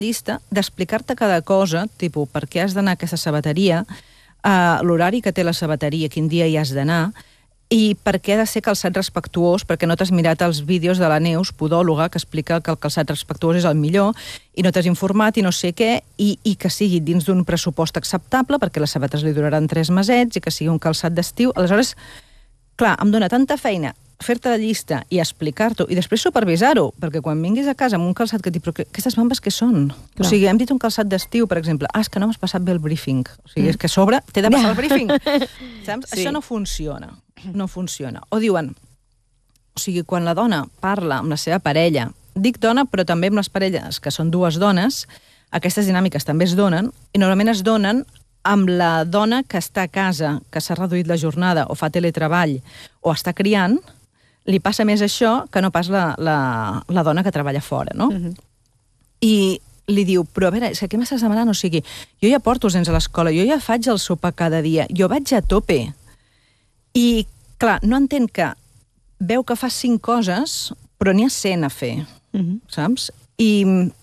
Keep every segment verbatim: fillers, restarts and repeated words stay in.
llista d'explicar-te cada cosa, tipus, per què has d'anar a aquesta sabateria, uh, l'horari que té la sabateria, quin dia hi has d'anar, i per què ha de ser calçat respectuós, perquè no t'has mirat els vídeos de la Neus, podòloga, que explica que el calçat respectuós és el millor, i no t'has informat i no sé què, i, i que sigui dins d'un pressupost acceptable, perquè les sabates li duraran tres mesets, i que sigui un calçat d'estiu. Aleshores, clar, em dona tanta feina fer-te la llista i explicar-t'ho, i després supervisar-ho, perquè quan vinguis a casa amb un calçat que et diu, però aquestes bambes què són? Clar. O sigui, hem dit un calçat d'estiu, per exemple, ah, és que no m'has passat bé el briefing. O sigui, mm. és que a sobre t'he de passar el briefing. Saps? Sí. Això no funciona. No funciona. O diuen, o sigui, quan la dona parla amb la seva parella, dic dona, però també amb les parelles, que són dues dones, aquestes dinàmiques també es donen, i normalment es donen amb la dona que està a casa, que s'ha reduït la jornada, o fa teletreball, o està criant, li passa més això que no pas la, la, la dona que treballa fora, no? Uh-huh. I li diu, però a veure, és que què m'estàs demanant? O sigui, jo ja porto els nens a l'escola, jo ja faig el sopar cada dia, jo vaig a tope. I, clar, no entén que veu que fa cinc coses, però n'hi ha cent a fer, uh-huh. saps? I,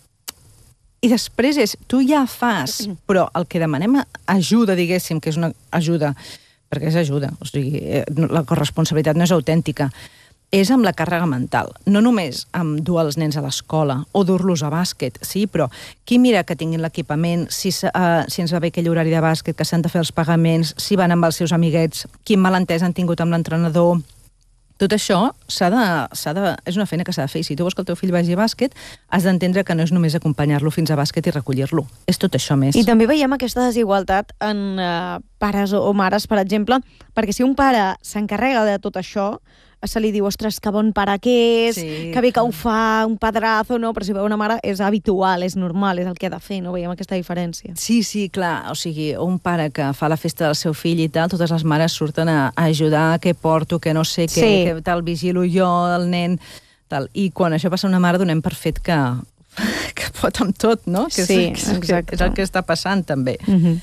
I després és, tu ja fas, uh-huh. però el que demanem ajuda, diguéssim, que és una ajuda, perquè és ajuda, o sigui, la corresponsabilitat no és autèntica, és amb la càrrega mental. No només amb dur els nens a l'escola o dur-los a bàsquet, sí, però qui mira que tinguin l'equipament, si, uh, si ens va bé aquell horari de bàsquet, que s'han de fer els pagaments, si van amb els seus amiguets, quin malentès han tingut amb l'entrenador. Tot això s'ha de, s'ha de, és una feina que s'ha de fer. I si tu vols que el teu fill vagi a bàsquet, has d'entendre que no és només acompanyar-lo fins a bàsquet i recollir-lo. És tot això més. I també veiem aquesta desigualtat en uh, pares o mares, per exemple, perquè si un pare s'encarrega de tot això, se li diu, ostres, que bon pare que és, sí, que bé que ho fa, un padrazo, no? Però si veu una mare és habitual, és normal, és el que ha de fer, no? Veiem aquesta diferència. Sí, sí, clar. O sigui, un pare que fa la festa del seu fill i tal, totes les mares surten a, a ajudar, què porto, què no sé què, sí. què tal vigilo jo, el nen, tal. I quan això passa a una mare donem per fet que, que pot amb tot, no? Que sí, és, exacte. És el que està passant, també. Mhm.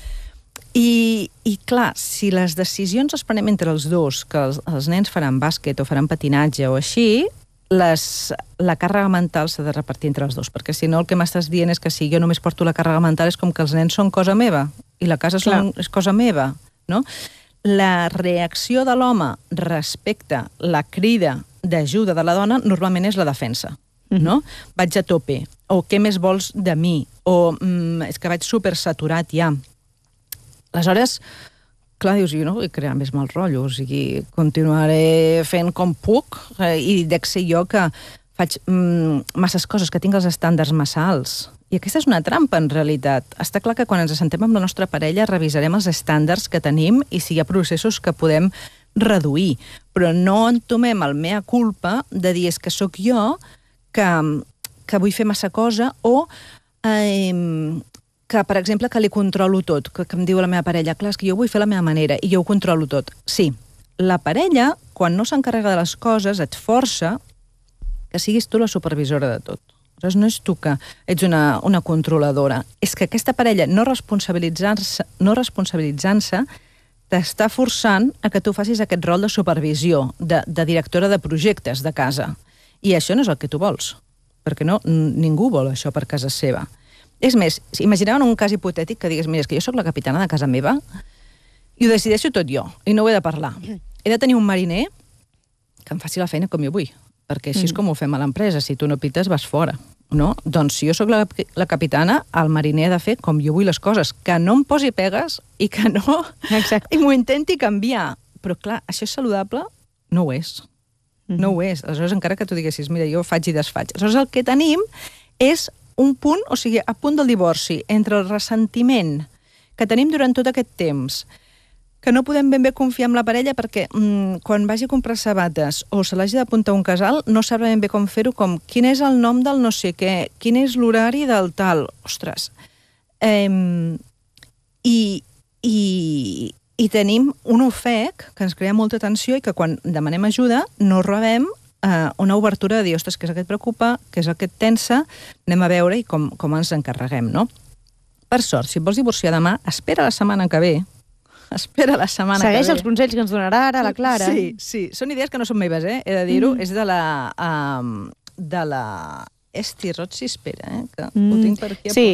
I, I, clar, si les decisions les prenem entre els dos, que els, els nens faran bàsquet o faran patinatge o així, les, la càrrega mental s'ha de repartir entre els dos, perquè si no el que m'estàs dient és que si jo només porto la càrrega mental és com que els nens són cosa meva i la casa són, és cosa meva, no? La reacció de l'home respecte la crida d'ajuda de la dona normalment és la defensa, mm-hmm. no? Vaig a tope, o què més vols de mi, o mm, és que vaig supersaturat ja. Aleshores, clar, dius, jo no vull crear més mal rotllo, o sigui, continuaré fent com puc eh, i dec ser jo que faig mm, masses coses, que tinc els estàndards massa alts. I aquesta és una trampa, en realitat. Està clar que quan ens assentem amb la nostra parella revisarem els estàndards que tenim i si hi ha processos que podem reduir, però no entomem el mea culpa de dir és que sóc jo que, que vull fer massa cosa o... Eh, que, per exemple, que li controlo tot, que, que em diu la meva parella, clar, és que jo vull fer la meva manera i jo ho controlo tot. Sí, la parella, quan no s'encarrega de les coses, et força que siguis tu la supervisora de tot. Aleshores, no és tu que ets una, una controladora. És que aquesta parella, no responsabilitzant-se, no responsabilitzant-se, t'està forçant a que tu facis aquest rol de supervisió, de, de directora de projectes de casa. I això no és el que tu vols, perquè no, ningú vol això per casa seva. És més, imagineu en un cas hipotètic que digués, mira, és que jo sóc la capitana de casa meva i ho decideixo tot jo, i no ho he de parlar. He de tenir un mariner que em faci la feina com jo vull, perquè així és com ho fem a l'empresa, si tu no pites vas fora, no? Doncs si jo sóc la, la capitana, el mariner ha de fer com jo vull les coses, que no em posi pegues i que no... Exacte. I m'ho intenti canviar. Però clar, això és saludable? No ho és. Mm-hmm. No ho és. Aleshores, encara que tu diguessis, mira, jo faig i desfaig. Aleshores, el que tenim és un punt, o sigui, a punt del divorci, entre el ressentiment que tenim durant tot aquest temps, que no podem ben bé confiar en la parella perquè mmm, quan vagi a comprar sabates o se l'hagi d'apuntar a un casal, no sabrà ben bé com fer-ho, com quin és el nom del no sé què, quin és l'horari del tal. Ostres. Eh, i, i, I tenim un ofec que ens crea molta tensió i que quan demanem ajuda no rebem Uh, una obertura de dir, ostres, què és el que et preocupa, què és el que et tensa, anem a veure i com, com ens encarreguem, no? Per sort, si et vols divorciar demà, espera la setmana que ve. Espera la setmana Segueix que ve. Segueix els consells que ens donarà ara la Clara. Sí, sí. Són idees que no són meves, eh? He de dir-ho. Mm. És de la... Um, de la... Esti Rotsi, espera, eh? Que mm. ho tinc per aquí. Sí,